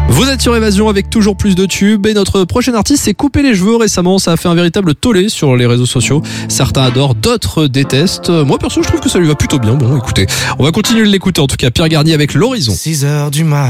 Vous êtes sur Évasion avec toujours plus de tubes et notre prochain artiste s'est coupé les cheveux récemment. Ça a fait un véritable tollé sur les réseaux sociaux. Certains adorent, d'autres détestent. Moi perso je trouve que ça lui va plutôt bien. Bon écoutez, on va continuer de l'écouter en tout cas. Pierre Garnier avec L'Horizon. 6h du mat.